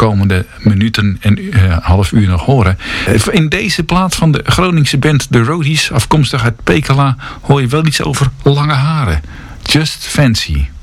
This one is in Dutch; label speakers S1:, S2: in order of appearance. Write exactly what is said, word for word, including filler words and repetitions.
S1: komende minuten en uh, half uur nog horen. In deze plaat van de Groningse band The Roadies, afkomstig uit Pekela, hoor je wel iets over lange haren. Just Fancy.